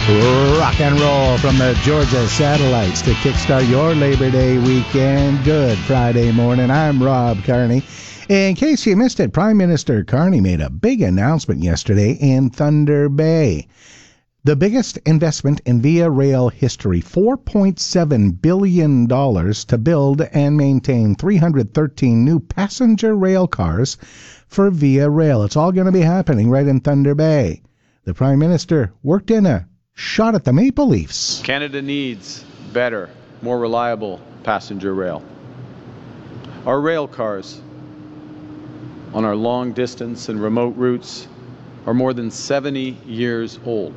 Rock and roll from the Georgia Satellites to kickstart your Labor Day weekend. Good Friday morning. I'm Rob Carney. In case you missed it, Prime Minister Carney made a big announcement yesterday in Thunder Bay. The biggest investment in Via Rail history, $4.7 billion to build and maintain 313 new passenger rail cars for Via Rail. It's all going to be happening right in Thunder Bay. The Prime Minister worked in a shot at the Maple Leafs. Canada needs better, more reliable passenger rail. Our rail cars on our long distance and remote routes are more than 70 years old.